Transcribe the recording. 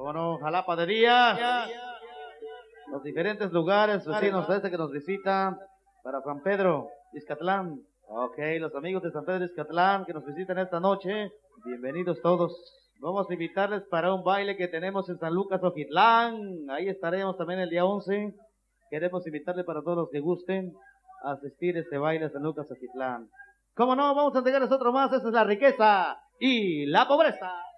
¿Cómo no? Jalapa de día. Los diferentes lugares vecinos de que nos visitan para San Pedro, Izcatlán. Ok, los amigos de San Pedro, Izcatlán que nos visitan esta noche, bienvenidos todos. Vamos a invitarles para un baile que tenemos en San Lucas, Ojitlán. Ahí estaremos también el día 11. Queremos invitarles para todos los que gusten a asistir a este baile a San Lucas, Ojitlán. ¿Cómo no? Vamos a entregarles otro más. Esa es la riqueza y la pobreza.